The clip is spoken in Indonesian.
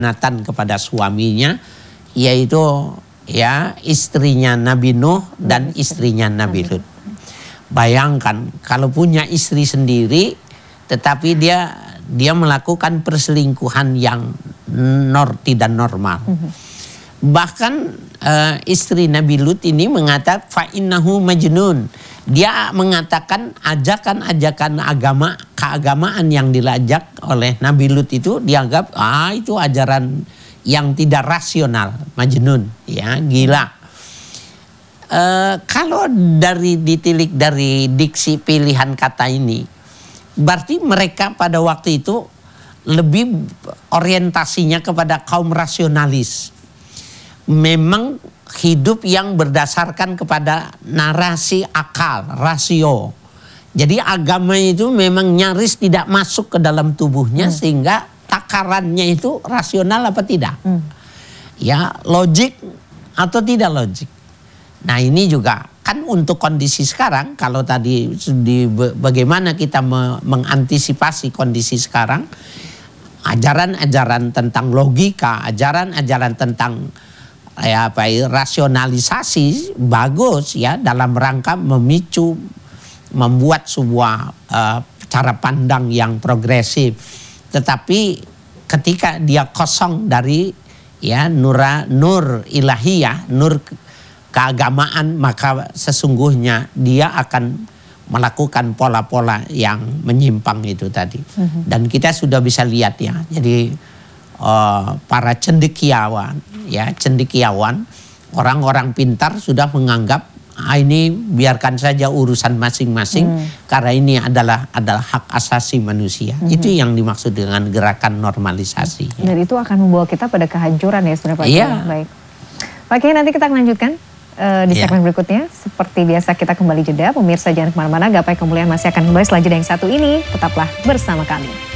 Nathan kepada suaminya, yaitu ya istrinya Nabi Nuh dan istrinya Nabi Lut. Bayangkan kalau punya istri sendiri, tetapi dia melakukan perselingkuhan yang tidak normal. Bahkan istri Nabi Lut ini mengatakan fa innahu majnun. Dia mengatakan ajakan-ajakan keagamaan yang dilajak oleh Nabi Lut itu dianggap itu ajaran yang tidak rasional, majnun, ya, gila. Kalau ditilik dari diksi pilihan kata ini, berarti mereka pada waktu itu lebih orientasinya kepada kaum rasionalis. Memang hidup yang berdasarkan kepada narasi akal, rasio. Jadi agama itu memang nyaris tidak masuk ke dalam tubuhnya sehingga takarannya itu rasional apa tidak. Ya, logik atau tidak logik. Nah ini juga kan untuk kondisi sekarang, kalau tadi bagaimana kita mengantisipasi kondisi sekarang, ajaran-ajaran tentang logika, ajaran-ajaran tentang rasionalisasi bagus ya dalam rangka membuat sebuah cara pandang yang progresif. Tetapi ketika dia kosong dari nur ilahiyah, nur keagamaan, maka sesungguhnya dia akan melakukan pola-pola yang menyimpang itu tadi. Dan kita sudah bisa lihat ya, jadi para cendekiawan, orang-orang pintar sudah menganggap ini biarkan saja urusan masing-masing karena ini adalah hak asasi manusia. Itu yang dimaksud dengan gerakan normalisasi. Dan itu akan membawa kita pada kehancuran ya sebenarnya Pak. Iya. Baik. Pak Kiai, nanti kita akan lanjutkan di segmen berikutnya. Seperti biasa kita kembali jeda. Pemirsa jangan kemana-mana, Gapai Kemuliaan masih akan kembali setelah jeda yang satu ini. Tetaplah bersama kami.